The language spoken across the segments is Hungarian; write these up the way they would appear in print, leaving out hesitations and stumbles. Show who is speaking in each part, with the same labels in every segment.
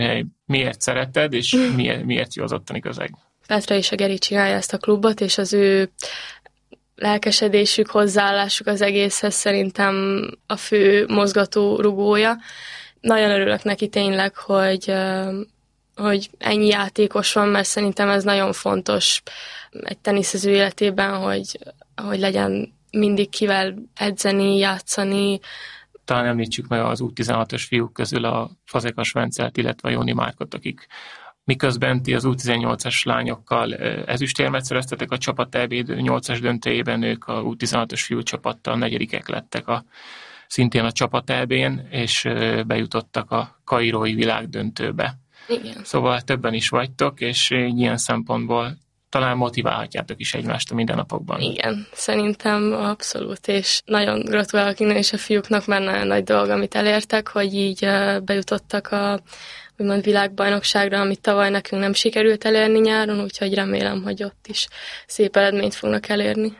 Speaker 1: Miért szereted, és miért jó az ottani közeg?
Speaker 2: Petra és a Geri csinálja ezt a klubot, és az ő lelkesedésük, hozzáállásuk az egészhez szerintem a fő mozgató rugója. Nagyon örülök neki tényleg, hogy ennyi játékos van, mert szerintem ez nagyon fontos egy teniszező életében, hogy legyen mindig kivel edzeni, játszani.
Speaker 1: Talán említsük meg az U16-os fiúk közül a Fazekas Vencelt, illetve a Jóni Márkot, akik miközben ti az U18-as lányokkal ezüstérmet szereztetek a csapat EB 8-as döntőjében, ők a U16-os fiú csapattal negyedikek lettek szintén a csapat EB-n, és bejutottak a kairói világdöntőbe.
Speaker 2: Igen.
Speaker 1: Szóval többen is vagytok, és ilyen szempontból talán motiválhatjátok is egymást a mindennapokban.
Speaker 2: Igen, szerintem abszolút, és nagyon gratulálok innen is a fiúknak, mert nagyon nagy dolog, amit elértek, hogy így bejutottak a úgymond világbajnokságra, amit tavaly nekünk nem sikerült elérni nyáron, úgyhogy remélem, hogy ott is szép eredményt fognak elérni.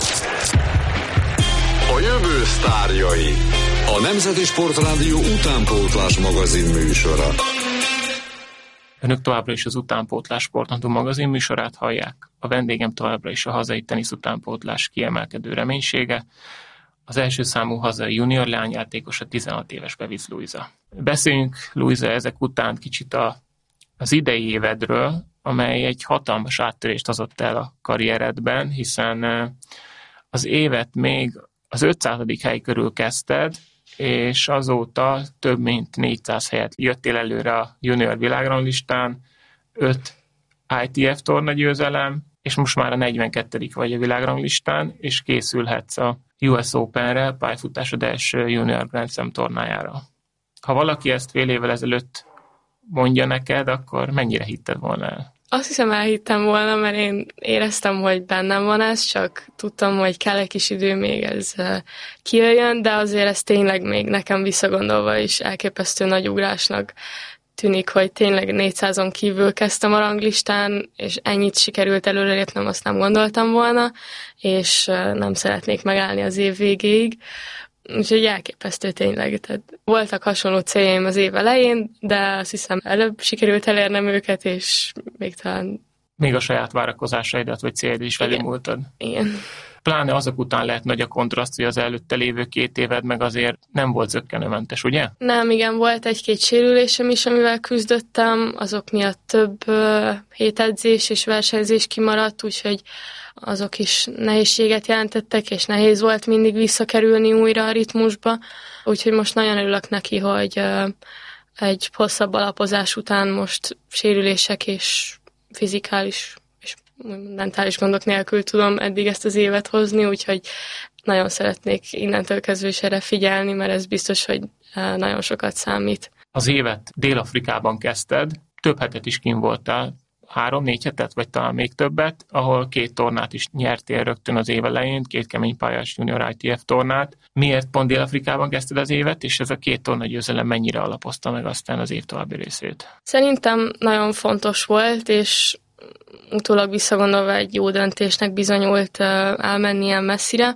Speaker 3: A jövő sztárjai. A Nemzeti Sportrádió utánpótlás magazin műsora.
Speaker 1: Önök továbbra is az Utánpótlás Sportnapló magazin műsorát hallják. A vendégem továbbra is a hazai tenisz utánpótlás kiemelkedő reménysége, az első számú hazai junior leányjátékos, a 16 éves Bevic Luisa. Beszéljünk, Luisa, ezek után kicsit az idei évedről, amely egy hatalmas áttörést hozott el a karrieredben, hiszen az évet még az 500. hely körül kezdted, és azóta több mint 400 helyet jöttél előre a junior világranglistán, 5 ITF torna győzelem, és most már a 42. vagy a világranglistán, és készülhetsz a US Openre, pályafutásod első junior Grand Slam tornájára. Ha valaki ezt fél évvel ezelőtt mondja neked, akkor mennyire hitted volna el?
Speaker 2: Azt hiszem, elhittem volna, mert én éreztem, hogy bennem van ez, csak tudtam, hogy kell egy kis idő, még ez kijöjjön, de azért ez tényleg még nekem visszagondolva is elképesztő nagy ugrásnak tűnik, hogy tényleg 400-on kívül kezdtem a ranglistán, és ennyit sikerült előrelépnem, azt nem gondoltam volna, és nem szeretnék megállni az év végéig. Úgyhogy elképesztő tényleg. Tehát voltak hasonló céljaim az év elején, de azt hiszem előbb sikerült elérnem őket, és még talán...
Speaker 1: Még a saját várakozásaidat vagy céljaid is felülmúltad.
Speaker 2: Igen.
Speaker 1: Pláne azok után lehet nagy a kontraszt, hogy az előtte lévő 2 éved meg azért nem volt zökkenőmentes, ugye?
Speaker 2: Nem, igen, volt egy-két sérülésem is, amivel küzdöttem, azok miatt több hétedzés és versenyzés kimaradt, úgyhogy azok is nehézséget jelentettek, és nehéz volt mindig visszakerülni újra a ritmusba, úgyhogy most nagyon örülök neki, hogy egy hosszabb alapozás után most sérülések és fizikális és mentális gondok nélkül tudom eddig ezt az évet hozni, úgyhogy nagyon szeretnék innentől kezdve is erre figyelni, mert ez biztos, hogy nagyon sokat számít.
Speaker 1: Az évet Dél-Afrikában kezdted, több hetet is kint voltál, 3-4 hetet, vagy talán még többet, ahol 2 tornát is nyertél rögtön az év elején, 2 keménypályás junior ITF tornát. Miért pont Dél-Afrikában kezdted az évet, és ez a 2 torna győzelem mennyire alapozta meg aztán az év további részét?
Speaker 2: Szerintem nagyon fontos volt, és utólag visszagondolva egy jó döntésnek bizonyult elmenni ilyen messzire,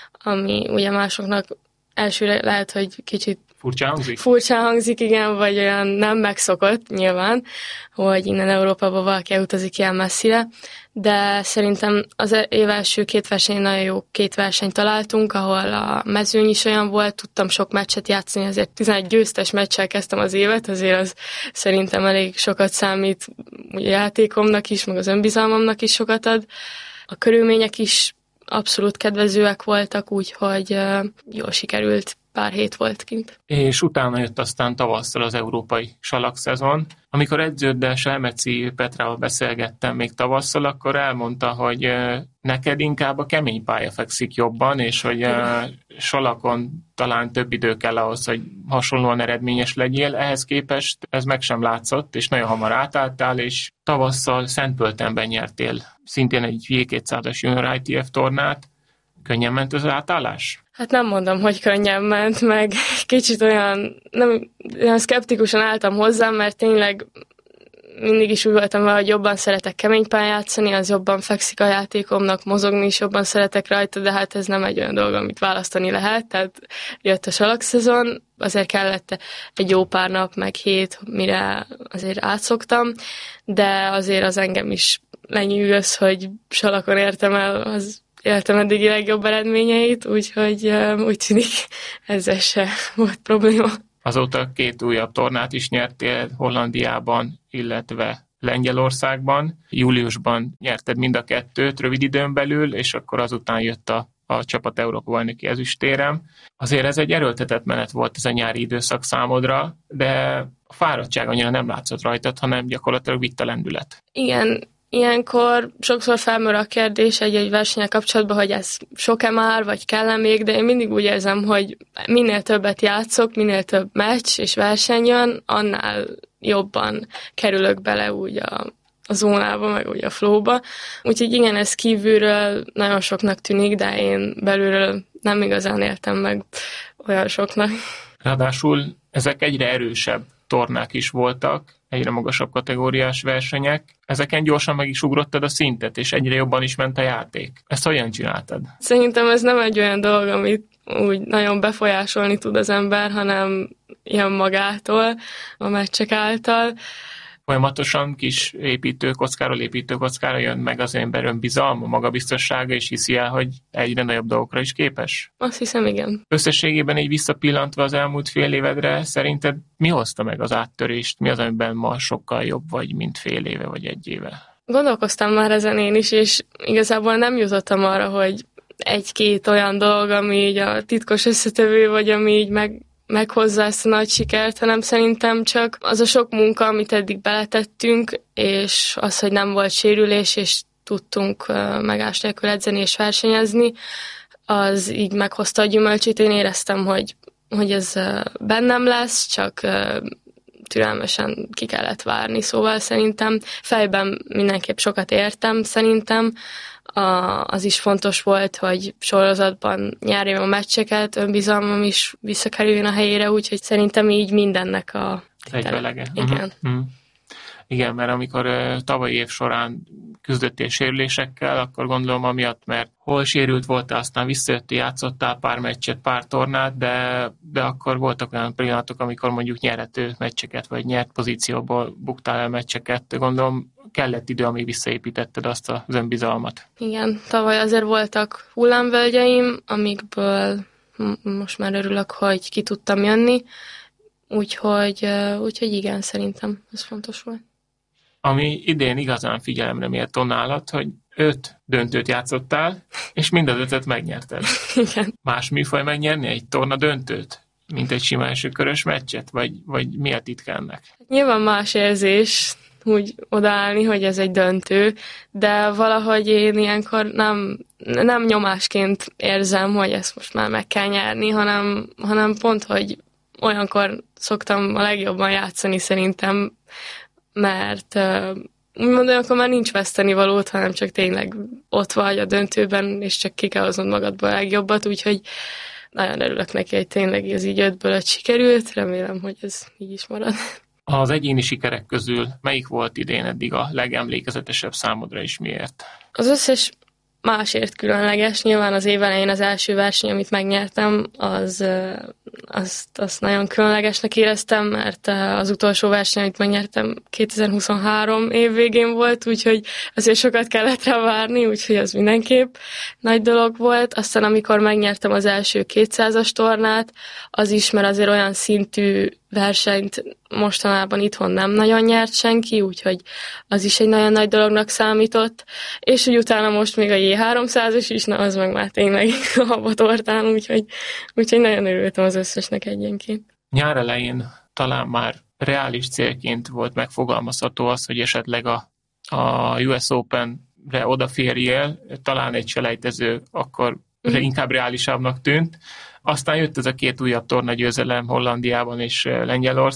Speaker 2: ami ugye másoknak elsőre lehet, hogy kicsit Furcsán hangzik, igen, vagy olyan nem megszokott nyilván, hogy innen Európába valaki elutazik ilyen messzire, de szerintem az év első 2 versenyen nagyon jó 2 versenyt találtunk, ahol a mezőny is olyan volt, tudtam sok meccset játszani, azért 11 győztes meccsel kezdtem az évet, azért az szerintem elég sokat számít ugye játékomnak is, meg az önbizalmamnak is sokat ad. A körülmények is abszolút kedvezőek voltak, úgyhogy jól sikerült. Pár hét volt kint.
Speaker 1: És utána jött aztán tavasszal az európai salakszezon. Amikor edződdel, Selmeci Petrával beszélgettem még tavasszal, akkor elmondta, hogy neked inkább a kemény pálya fekszik jobban, és hogy salakon talán több idő kell ahhoz, hogy hasonlóan eredményes legyél. Ehhez képest ez meg sem látszott, és nagyon hamar átálltál, és tavasszal Szentpöltenben nyertél szintén egy J200-as Junior ITF tornát. Könnyen ment az átállás?
Speaker 2: Hát nem mondom, hogy könnyen ment, meg kicsit olyan szkeptikusan álltam hozzá, mert tényleg mindig is úgy voltam vele, hogy jobban szeretek keménypályán játszani, az jobban fekszik a játékomnak, mozogni is jobban szeretek rajta, de hát ez nem egy olyan dolog, amit választani lehet, tehát jött a salakszezon, azért kellett egy jó pár nap, meg 7, mire azért átszoktam, de azért az engem is lenyűgöz, hogy salakon értem el az életem eddigi legjobb eredményeit, úgyhogy úgy tűnik ezzel se volt probléma.
Speaker 1: Azóta 2 újabb tornát is nyertél Hollandiában, illetve Lengyelországban. Júliusban nyerted mind a 2-t rövid időn belül, és akkor azután jött a csapat Európa-bajnoki ezüstérem. Azért ez egy erőltetett menet volt ez a nyári időszak számodra, de a fáradtság annyira nem látszott rajtad, hanem gyakorlatilag vitt a lendület.
Speaker 2: Igen, ilyenkor sokszor felmerül a kérdés egy versennyel kapcsolatban, hogy ez sok-e már, vagy kell-e még, de én mindig úgy érzem, hogy minél többet játszok, minél több meccs és verseny jön, annál jobban kerülök bele úgy a zónába, meg úgy a flowba. Úgyhogy igen, ez kívülről nagyon soknak tűnik, de én belülről nem igazán éltem meg olyan soknak.
Speaker 1: Ráadásul ezek egyre erősebb tornák is voltak, egyre magasabb kategóriás versenyek. Ezeken gyorsan meg is ugrottad a szintet, és egyre jobban is ment a játék. Ezt hogyan csináltad?
Speaker 2: Szerintem ez nem egy olyan dolog, amit úgy nagyon befolyásolni tud az ember, hanem jön magától, a meccsek által.
Speaker 1: Folyamatosan kis építőkockára jön meg az ember önbizalma, magabiztossága, és hiszi el, hogy egyre nagyobb dolgokra is képes?
Speaker 2: Azt hiszem, igen.
Speaker 1: Összességében így visszapillantva az elmúlt fél évedre, szerinted mi hozta meg az áttörést? Mi az, amiben ma sokkal jobb vagy, mint fél éve vagy 1 éve?
Speaker 2: Gondolkoztam már ezen én is, és igazából nem jutottam arra, hogy 1-2 olyan dolog, ami így a titkos összetevő, vagy ami így meghozza ezt a nagy sikert, hanem szerintem csak az a sok munka, amit eddig beletettünk, és az, hogy nem volt sérülés, és tudtunk megállás nélkül edzeni és versenyezni, az így meghozta a gyümölcsét. Én éreztem, hogy ez bennem lesz, csak türelmesen ki kellett várni, szóval szerintem fejben mindenképp sokat értem, szerintem. Az is fontos volt, hogy sorozatban nyerjem a meccseket, önbizalmam is visszakerüljön a helyére, úgyhogy szerintem így mindennek a
Speaker 1: egyvelege.
Speaker 2: Igen.
Speaker 1: Igen, mert amikor tavalyi év során küzdöttél sérülésekkel, akkor gondolom amiatt, mert hol sérült voltál, aztán visszajöttél, játszottál pár meccset, pár tornát, de akkor voltak olyan pillanatok, amikor mondjuk nyerhető meccseket, vagy nyert pozícióból buktál el meccseket. Gondolom kellett idő, amíg visszaépítetted azt az önbizalmat.
Speaker 2: Igen, tavaly azért voltak hullámvölgyeim, amikből most már örülök, hogy ki tudtam jönni, úgyhogy igen, szerintem ez fontos volt.
Speaker 1: Ami idén igazán figyelemre méltó nálad, hogy 5 döntőt játszottál, és mind az 5-öt megnyerted.
Speaker 2: Igen.
Speaker 1: Más műfaj megnyerni egy torna döntőt, mint egy sima elsőkörös meccset? Vagy mi a titka ennek?
Speaker 2: Nyilván más érzés úgy odaállni, hogy ez egy döntő, de valahogy én ilyenkor nem nyomásként érzem, hogy ezt most már meg kell nyerni, hanem pont, hogy olyankor szoktam a legjobban játszani szerintem, mert úgymond olyankor már nincs vesztenivalót, hanem csak tényleg ott vagy a döntőben, és csak ki kell hoznod magadból a legjobbat, úgyhogy nagyon örülök neki, hogy tényleg ez így 5-ből 5 sikerült, remélem, hogy ez így is marad.
Speaker 1: Az egyéni sikerek közül melyik volt idén eddig a legemlékezetesebb számodra, és miért?
Speaker 2: Az összes másért különleges. Nyilván az év elején az első verseny, amit megnyertem, azt nagyon különlegesnek éreztem, mert az utolsó verseny, amit megnyertem 2023 év végén volt, úgyhogy azért sokat kellett rá várni, úgyhogy az mindenképp nagy dolog volt. Aztán amikor megnyertem az első 200-as tornát, az is, mert azért olyan szintű versenyt mostanában itthon nem nagyon nyert senki, úgyhogy az is egy nagyon nagy dolognak számított. És úgy utána most még a J300-as is, na az meg már tényleg a habatortán, úgyhogy nagyon örültem az összesnek egyenként.
Speaker 1: Nyár elején talán már reális célként volt megfogalmazható az, hogy esetleg a US Open-re odaférjél, talán egy selejtező akkor inkább reálisabbnak tűnt. Aztán jött ez a 2 újabb tornagyőzelem Hollandiában és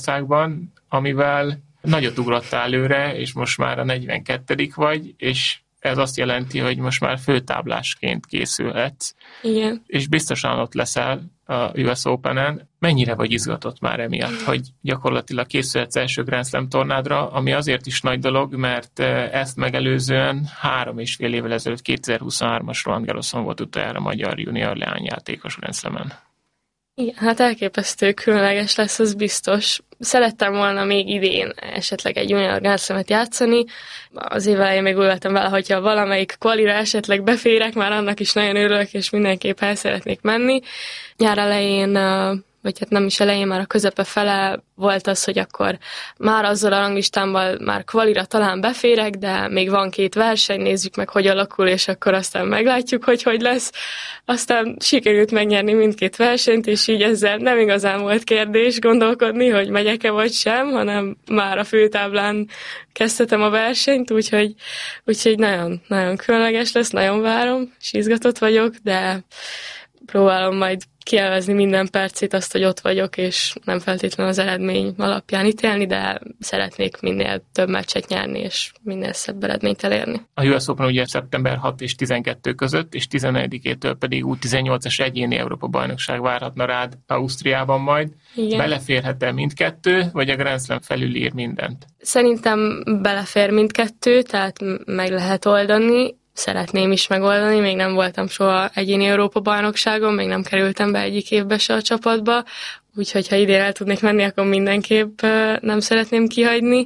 Speaker 1: Lengyelországban, amivel nagyot ugrottál előre, és most már a 42. vagy, és ez azt jelenti, hogy most már főtáblásként készülhetsz.
Speaker 2: Igen.
Speaker 1: És biztosan ott leszel a US Open-en. Mennyire vagy izgatott már emiatt, hogy gyakorlatilag készülhetsz első Grand Slam tornádra, ami azért is nagy dolog, mert ezt megelőzően 3,5 évvel ezelőtt 2023-as Roland Garroson volt utoljára magyar junior leányjátékos Grand Slamen.
Speaker 2: Igen, hát elképesztő különleges lesz, az biztos. Szerettem volna még idén esetleg egy junior Grand Slamet játszani. Az év elején még úgy voltam vele, hogyha valamelyik kvalira esetleg beférek, már annak is nagyon örülök, és mindenképp el szeretnék menni. Nyár elején, vagy hát nem is elején, már a közepe fele volt az, hogy akkor már azzal a ranglistámmal már kvalira talán beférek, de még van 2 verseny, nézzük meg, hogy alakul, és akkor aztán meglátjuk, hogy lesz. Aztán sikerült megnyerni mindkét versenyt, és így ezzel nem igazán volt kérdés gondolkodni, hogy megyek-e vagy sem, hanem már a főtáblán kezdhetem a versenyt, úgyhogy nagyon, nagyon különleges lesz, nagyon várom, és izgatott vagyok, de próbálom majd kielvezni minden percét azt, hogy ott vagyok, és nem feltétlenül az eredmény alapján ítélni, de szeretnék minél több meccset nyerni, és minél szebb eredményt elérni.
Speaker 1: A US Open ugye szeptember 6 és 12 között, és 14-től pedig U18-as egyéni Európa-bajnokság várhatna rád Ausztriában majd. Igen. Beleférhet-e mindkettő, vagy a Grand Slam felülír mindent?
Speaker 2: Szerintem belefér mindkettő, tehát meg lehet oldani. Szeretném is megoldani, még nem voltam soha egyéni Európa-bajnokságon, még nem kerültem be egyik évbe se a csapatba, úgyhogy ha idén el tudnék menni, akkor mindenképp nem szeretném kihagyni,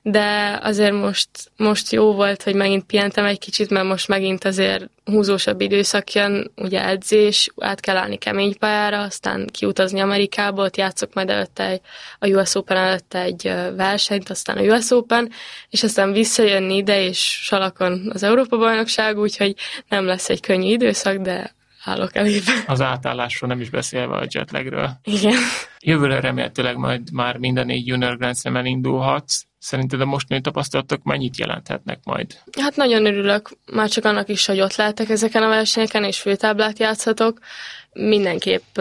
Speaker 2: de azért most jó volt, hogy megint pihentem egy kicsit, mert most megint azért húzósabb időszak jön, ugye edzés, át kell állni kemény pályára, aztán kiutazni Amerikába, ott játszok majd előtte a US Open előtte egy versenyt, aztán a US Open, és aztán visszajönni ide, és salakon az Európa-bajnokság, úgyhogy nem lesz egy könnyű időszak, de állok elébe.
Speaker 1: Az átállásról nem is beszélve a jetlagről.
Speaker 2: Igen.
Speaker 1: Jövőre remélhetőleg majd már minden 4 Junior Grand Slam-en indulhatsz. Szerinted a mostani tapasztalatok mennyit jelenthetnek majd? Hát
Speaker 2: nagyon örülök, már csak annak is, hogy ott lehetek ezeken a versenyeken, és főtáblát játszhatok. Mindenképp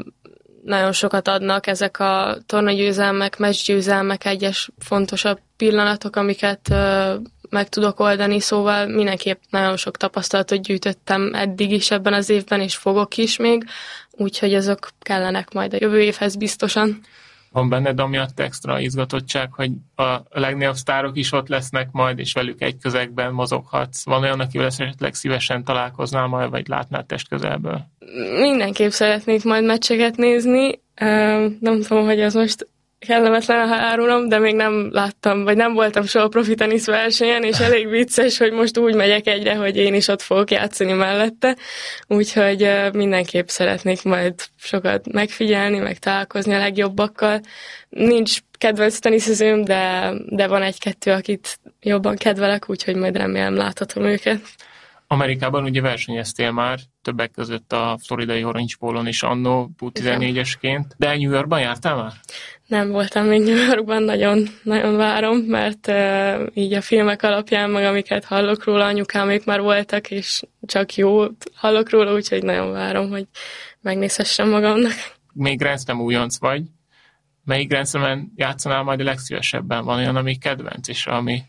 Speaker 2: nagyon sokat adnak ezek a tornagyőzelmek, meccsgyőzelmek, egyes fontosabb pillanatok, amiket meg tudok oldani, szóval mindenképp nagyon sok tapasztalatot gyűjtöttem eddig is ebben az évben, és fogok is még, úgyhogy azok kellenek majd a jövő évhez biztosan.
Speaker 1: Van benned amiatt extra izgatottság, hogy a legnagyobb sztárok is ott lesznek majd, és velük egy közegben mozoghatsz? Van olyan, akivel esetleg szívesen találkoznál majd, vagy látnál testközelből?
Speaker 2: Mindenképp szeretnék majd meccseket nézni. Nem tudom, hogy az most kellemetlen, ha árulom, de még nem láttam, vagy nem voltam soha profi tenisz versenyen, és elég vicces, hogy most úgy megyek egyre, hogy én is ott fogok játszani mellette, úgyhogy mindenképp szeretnék majd sokat megfigyelni, meg találkozni a legjobbakkal. Nincs kedvenc teniszezőm, de van egy-kettő, akit jobban kedvelek, úgyhogy majd remélem láthatom őket.
Speaker 1: Amerikában ugye versenyeztél már, többek között a floridai Orange Bowl-on is annó U14-esként, de New Yorkban jártál már?
Speaker 2: Nem voltam még New Yorkban, nagyon, nagyon várom, mert így a filmek alapján, meg amiket hallok róla, anyukámék már voltak, és csak jót hallok róla, úgyhogy nagyon várom, hogy megnézhessem magamnak.
Speaker 1: Még Grand Slam újonc vagy. Melyik Grand Slamen játszanál majd a legszívesebben? Van olyan, ami kedvenc, és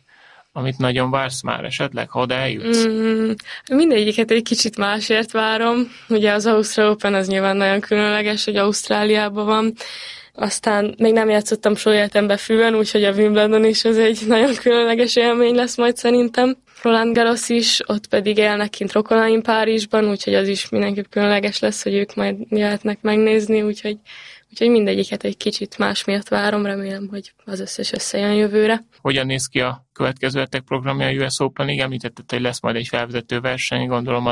Speaker 1: amit nagyon vársz már esetleg, ha oda eljutsz?
Speaker 2: Mindegyiket egy kicsit másért várom. Ugye az Ausztrál Open az nyilván nagyon különleges, hogy Ausztráliában van. Aztán még nem játszottam soha életemben fűben, úgyhogy a Wimbledon is az egy nagyon különleges élmény lesz majd szerintem. Roland Garros is, ott pedig élnek kint rokonaim Párizsban, úgyhogy az is mindenképp különleges lesz, hogy ők majd jöhetnek megnézni, úgyhogy mindegyiket egy kicsit más miatt várom, remélem, hogy az összes összejön jövőre.
Speaker 1: Hogyan néz ki a következő hetek programja a US Open-ig? Említetted, hogy lesz majd egy felvezető verseny, gondolom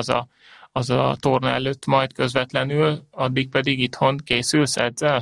Speaker 1: az a torna előtt majd közvetlenül, addig pedig itthon készülsz ezzel?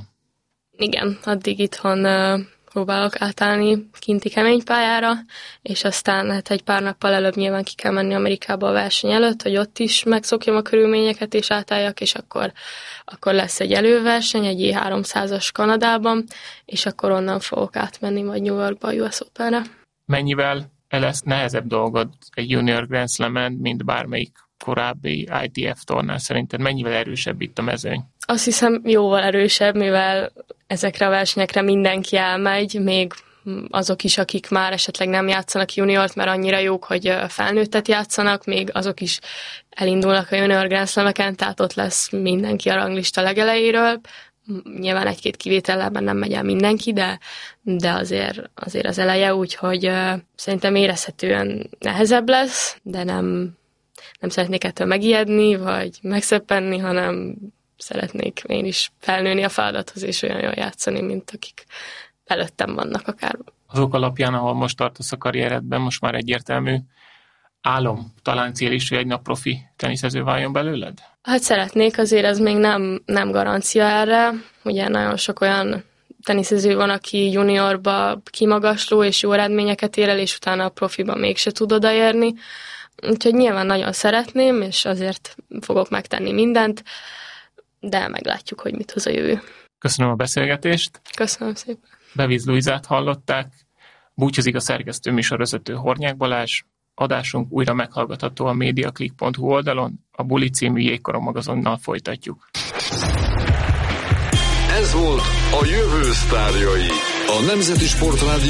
Speaker 2: Igen, addig itthon próbálok átállni kinti kemény pályára, és aztán hát egy pár nappal előbb nyilván ki kell menni Amerikába a verseny előtt, hogy ott is megszokjam a körülményeket és átálljak, és akkor lesz egy előverseny, egy E300-as Kanadában, és akkor onnan fogok átmenni majd New Yorkba a US Openre.
Speaker 1: Mennyivel lesz nehezebb dolgod egy Junior Grand Slam-en, mint bármelyik korábbi ITF tornán? Szerinted mennyivel erősebb itt a mezőny?
Speaker 2: Azt hiszem jóval erősebb, mivel ezekre a versenyekre mindenki elmegy, még azok is, akik már esetleg nem játszanak juniort, mert annyira jók, hogy felnőttet játszanak, még azok is elindulnak a junior Grand Slameken, tehát ott lesz mindenki a ranglista legelejéről. Nyilván egy-két kivétellel nem megy el mindenki, de azért az eleje, úgyhogy szerintem érezhetően nehezebb lesz, de nem szeretnék ettől megijedni, vagy megszeppenni, hanem szeretnék én is felnőni a feladathoz, és olyan jól játszani, mint akik előttem vannak akár.
Speaker 1: Azok alapján, ahol most tartasz a karrieredben, most már egyértelmű álom, talán cél is, hogy egy nap profi teniszező váljon belőled?
Speaker 2: Hát szeretnék, azért ez még nem garancia erre. Ugye nagyon sok olyan teniszező van, aki juniorba kimagasló és jó eredményeket ér el, és utána a profiban mégse tud odaérni. Úgyhogy nyilván nagyon szeretném, és azért fogok megtenni mindent, de meglátjuk, hogy mit hoz a jövő.
Speaker 1: Köszönöm a beszélgetést.
Speaker 2: Köszönöm szépen.
Speaker 1: Beviz Luizát hallották. Búcsúzik a szerkesztő műsorvezető Hornyák Balázs. Adásunk újra meghallgatható a mediaclick.hu oldalon, a Buli című jégkorong magazonnal folytatjuk.
Speaker 3: Ez volt a jövő sztárjai, a Nemzeti Sportrádió